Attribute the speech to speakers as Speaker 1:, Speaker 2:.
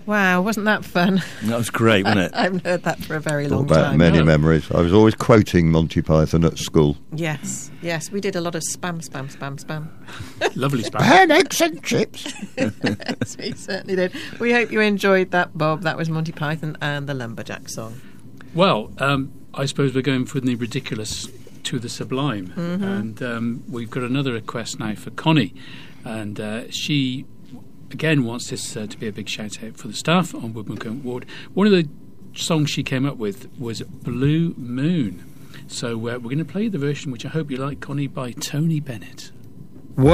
Speaker 1: Wow, wasn't that fun?
Speaker 2: That was great, wasn't it?
Speaker 1: I haven't heard that for a very long
Speaker 3: Brought back
Speaker 1: time.
Speaker 3: many memories. I was always quoting Monty Python at school.
Speaker 1: Yes, we did a lot of spam.
Speaker 4: Lovely spam.
Speaker 3: Pan, eggs and chips.
Speaker 1: Yes, we certainly did. We hope you enjoyed that, Bob. That was Monty Python and the Lumberjack song.
Speaker 4: Well, I suppose we're going from the ridiculous to the sublime.
Speaker 1: Mm-hmm.
Speaker 4: And we've got another request now for Connie. And she, again, wants this to be a big shout-out for the staff on Woodmancote Ward. One of the songs she came up with was Blue Moon. So we're going to play the version, which I hope you like, Connie, by Tony Bennett.